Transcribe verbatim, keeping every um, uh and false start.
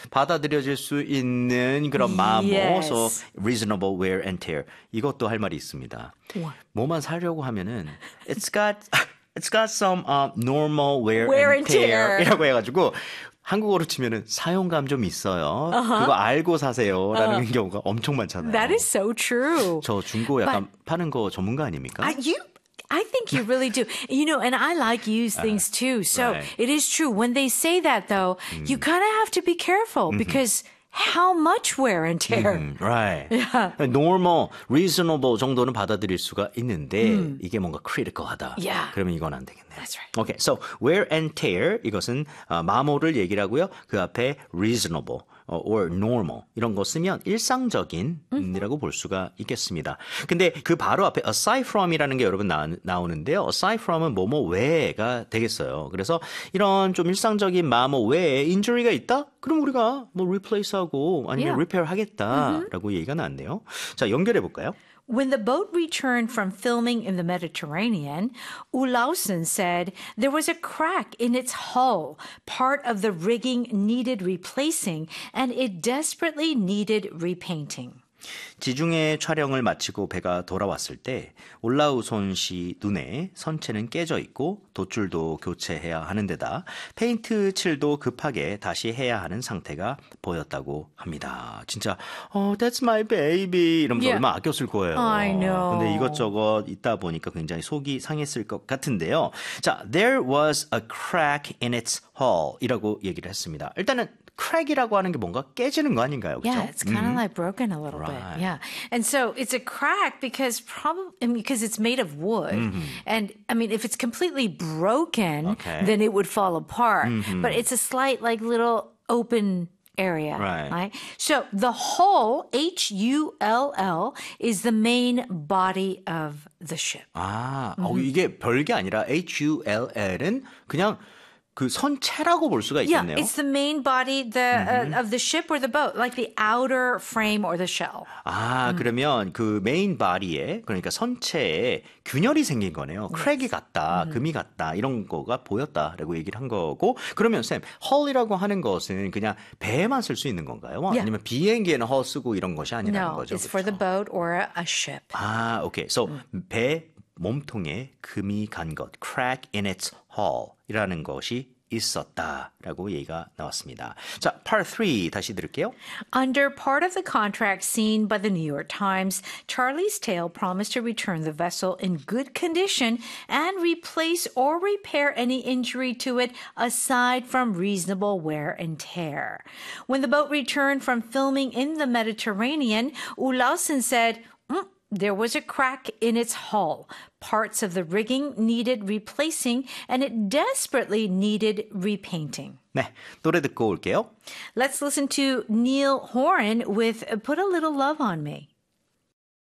받아들여질 수 있는 그런 마모, Yes. so reasonable wear and tear. 이것도 할 말이 있습니다. What? 뭐만 사려고 하면은 it's got it's got some uh, normal wear, Wear and and tear. tear이라고 해가지고 한국어로 치면은 사용감 좀 있어요. Uh-huh. 그거 알고 사세요라는 uh-huh. 경우가 엄청 많잖아요. That is so true. 저 중고 약간 But, 파는 거 전문가 아닙니까? I, you I think you really do. You know, and I like used things too. So right. it is true. When they say that, though, mm. you kind of have to be careful mm-hmm. because how much wear and tear? Mm, right. Yeah. Normal, reasonable 정도는 받아들일 수가 있는데 mm. 이게 뭔가 critical하다. Yeah. 그러면 이건 안 되겠네요. That's right. Okay, so wear and tear 이것은 어, 마모를 얘기를 하고요. 그 앞에 reasonable. or normal 이런 거 쓰면 일상적인이라고 볼 수가 있겠습니다. 근데 그 바로 앞에 aside from이라는 게 여러분 나, 나오는데요. aside from은 뭐뭐 외가 되겠어요. 그래서 이런 좀 일상적인 마모 외에 injury가 있다? 그럼 우리가 뭐 replace하고 아니면 Yeah. repair 하겠다라고 mm-hmm. 얘기가 나왔네요. 자, 연결해 볼까요? When the boat returned from filming in the Mediterranean, Olausen said there was a crack in its hull. Part of the rigging needed replacing, and it desperately needed repainting. 지중해 촬영을 마치고 배가 돌아왔을 때 올라우손 씨 눈에 선체는 깨져 있고 돛줄도 교체해야 하는 데다 페인트 칠도 급하게 다시 해야 하는 상태가 보였다고 합니다. 진짜 oh, that's my baby 이러면서 yeah. 얼마 아꼈을 거예요. I know. 근데 이것저것 있다 보니까 굉장히 속이 상했을 것 같은데요. 자, there was a crack in its hull 이라고 얘기를 했습니다. 일단은 crack이라고 하는 게 뭔가 깨지는 거 아닌가요? 그렇죠? Yeah, it's kind of mm-hmm. like broken a little right. bit. Yeah. And so it's a crack because probably because it's made of wood. Mm-hmm. And I mean, if it's completely broken, okay. then it would fall apart. Mm-hmm. But it's a slight like little open area. Right. right? So the hull, H U L L, is the main body of the ship. 아, mm-hmm. 어, 이게 별게 아니라 H U L L은 그냥 그 선체라고 볼 수가 있겠네요. Yeah, it's the main body the, mm-hmm. uh, of the ship or the boat, like the outer frame or the shell. 아, 음. 그러면 그 메인 바디에 그러니까 선체에 균열이 생긴 거네요. yes. 크랙이 같다, mm-hmm. 금이 같다 이런 거가 보였다라고 얘기를 한 거고 그러면 쌤, 헐이라고 하는 것은 그냥 배에만 쓸 수 있는 건가요? Yeah. 아니면 비행기에는 헐 쓰고 이런 것이 아니라는 no, 거죠? it's 그렇죠? for the boat or a ship. 아, 오케이. So 음. 배 몸통에 금이 간 것, crack in its hull이라는 것이 있었다라고 얘기가 나왔습니다. 자, part three 다시 들을게요. Under part of the contract seen by the New York Times, Charlie's Tale promised to return the vessel in good condition and replace or repair any injury to it aside from reasonable wear and tear. When the boat returned from filming in the Mediterranean, Olausen said, mm, there was a crack in its hull. Parts of the rigging needed replacing, and it desperately needed repainting. 네, 노래 듣고 올게요. Let's listen to Neil Horan with Put a Little Love on Me.